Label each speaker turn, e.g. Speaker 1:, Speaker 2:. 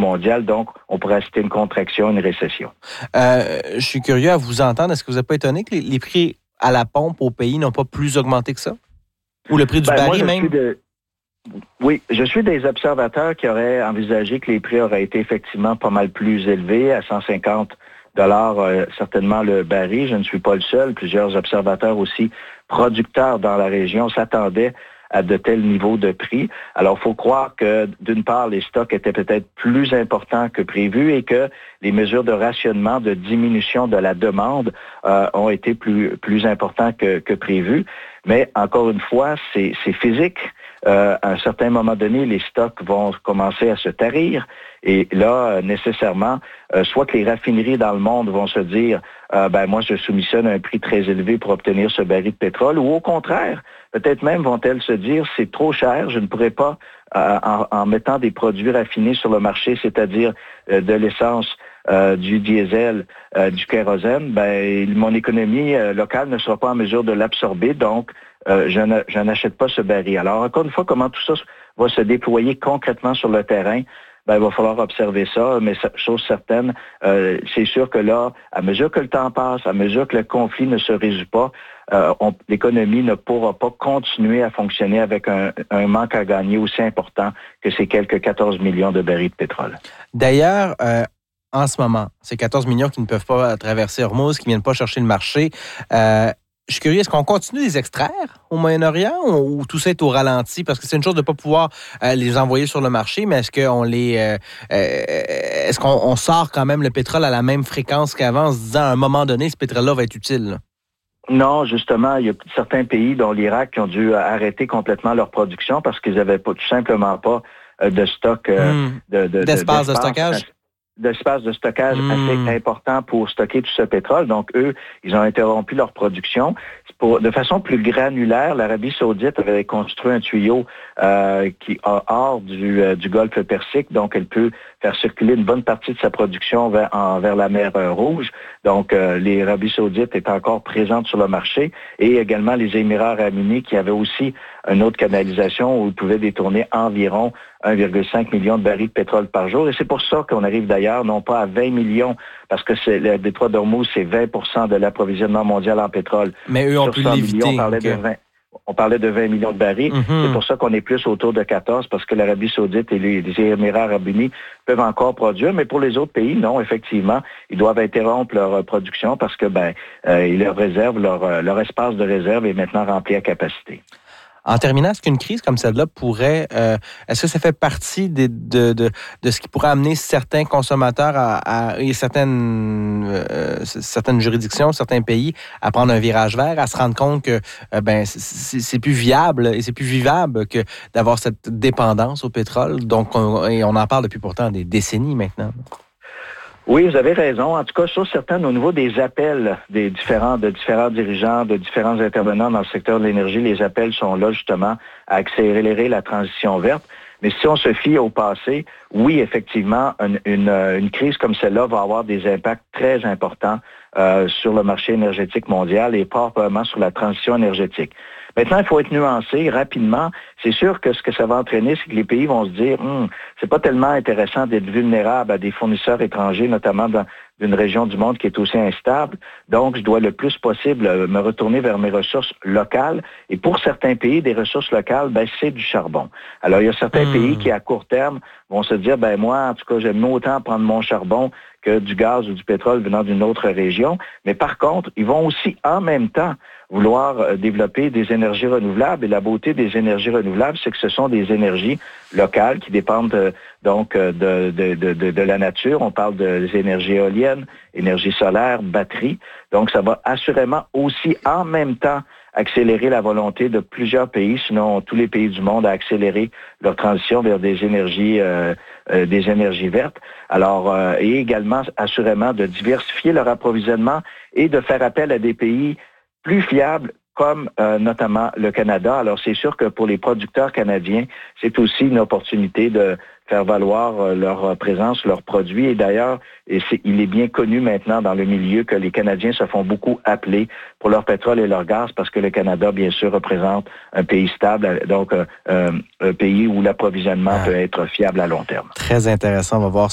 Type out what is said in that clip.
Speaker 1: mondiale. Donc, on pourrait assister à une contraction, une récession.
Speaker 2: Je suis curieux à vous entendre. Est-ce que vous n'êtes pas étonné que les prix à la pompe au pays n'ont pas plus augmenté que ça? Ou le prix du baril même?
Speaker 1: Oui, je suis des observateurs qui auraient envisagé que les prix auraient été effectivement pas mal plus élevés, à 150 certainement le baril. Je ne suis pas le seul. Plusieurs observateurs aussi, producteurs dans la région, s'attendaient à de tels niveaux de prix. Alors, il faut croire que, d'une part, les stocks étaient peut-être plus importants que prévu et que les mesures de rationnement, de diminution de la demande ont été plus importants que prévu. Mais, encore une fois, c'est physique. À un certain moment donné, les stocks vont commencer à se tarir. Et là, nécessairement, soit que les raffineries dans le monde vont se dire moi, je soumissionne un prix très élevé pour obtenir ce baril de pétrole, ou au contraire, peut-être même vont-elles se dire c'est trop cher, je ne pourrais pas, en mettant des produits raffinés sur le marché, c'est-à-dire de l'essence, du diesel, du kérosène, mon économie locale ne sera pas en mesure de l'absorber, donc je n'achète pas ce baril. Alors, encore une fois, comment tout ça va se déployer concrètement sur le terrain? Il va falloir observer ça, mais chose certaine, c'est sûr que là, à mesure que le temps passe, à mesure que le conflit ne se résout pas, l'économie ne pourra pas continuer à fonctionner avec un manque à gagner aussi important que ces quelques 14 millions de barils de pétrole.
Speaker 2: D'ailleurs, en ce moment, ces 14 millions qui ne peuvent pas traverser Hormuz, qui ne viennent pas chercher le marché, je suis curieux, est-ce qu'on continue de les extraire au Moyen-Orient ou tout ça est au ralenti? Parce que c'est une chose de ne pas pouvoir les envoyer sur le marché, mais est-ce qu'on sort quand même le pétrole à la même fréquence qu'avant en se disant à un moment donné, ce pétrole-là va être utile? Là?
Speaker 1: Non, justement, il y a certains pays, dont l'Irak, qui ont dû arrêter complètement leur production parce qu'ils n'avaient tout simplement pas de stock
Speaker 2: d'espace de stockage.
Speaker 1: D'espace de stockage assez important pour stocker tout ce pétrole. Donc, eux, ils ont interrompu leur production. De façon plus granulaire, l'Arabie saoudite avait construit un tuyau qui est hors du golfe Persique, donc elle peut faire circuler une bonne partie de sa production vers la mer Rouge. Donc, l'Arabie saoudite est encore présente sur le marché et également les Émirats arabes unis qui avaient aussi une autre canalisation où ils pouvaient détourner environ 1,5 million de barils de pétrole par jour. Et c'est pour ça qu'on arrive d'ailleurs non pas à 20 millions, parce que le détroit d'Ormuz, c'est 20% de l'approvisionnement mondial en pétrole.
Speaker 2: Mais eux ont pu l'éviter.
Speaker 1: On parlait de 20 millions de barils. C'est pour ça qu'on est plus autour de 14, parce que l'Arabie saoudite et les Émirats arabes unis peuvent encore produire. Mais pour les autres pays, non, effectivement, ils doivent interrompre leur production parce que leur réserve, leur espace de réserve est maintenant rempli à capacité.
Speaker 2: En terminant, est-ce qu'une crise comme celle-là pourrait... est-ce que ça fait partie de ce qui pourrait amener certains consommateurs et certaines juridictions, certains pays à prendre un virage vert, à se rendre compte que c'est plus viable et c'est plus vivable que d'avoir cette dépendance au pétrole? Donc, on en parle depuis pourtant des décennies maintenant.
Speaker 1: Oui, vous avez raison. En tout cas, chose certaine, au niveau des appels de différents dirigeants, de différents intervenants dans le secteur de l'énergie, les appels sont là justement à accélérer la transition verte. Mais si on se fie au passé, oui, effectivement, une crise comme celle-là va avoir des impacts très importants sur le marché énergétique mondial et probablement sur la transition énergétique. Maintenant, il faut être nuancé rapidement. C'est sûr que ce que ça va entraîner, c'est que les pays vont se dire c'est pas tellement intéressant d'être vulnérable à des fournisseurs étrangers, notamment d'une région du monde qui est aussi instable. Donc, je dois le plus possible me retourner vers mes ressources locales. Et pour certains pays, des ressources locales, c'est du charbon. Alors, il y a certains pays qui, à court terme, vont se dire moi, en tout cas, j'aime autant prendre mon charbon que du gaz ou du pétrole venant d'une autre région. Mais par contre, ils vont aussi en même temps vouloir développer des énergies renouvelables. Et la beauté des énergies renouvelables, c'est que ce sont des énergies locales qui dépendent de la nature. On parle des énergies éoliennes, énergie solaire, batteries. Donc, ça va assurément aussi en même temps accélérer la volonté de plusieurs pays, sinon tous les pays du monde, à accélérer leur transition vers des énergies vertes. Alors, et également, assurément, de diversifier leur approvisionnement et de faire appel à des pays plus fiables, comme notamment le Canada. Alors, c'est sûr que pour les producteurs canadiens, c'est aussi une opportunité de faire valoir leur présence, leurs produits. Et d'ailleurs, il est bien connu maintenant dans le milieu que les Canadiens se font beaucoup appeler pour leur pétrole et leur gaz parce que le Canada, bien sûr, représente un pays stable, donc un pays où l'approvisionnement peut être fiable à long terme.
Speaker 2: Très intéressant. On va voir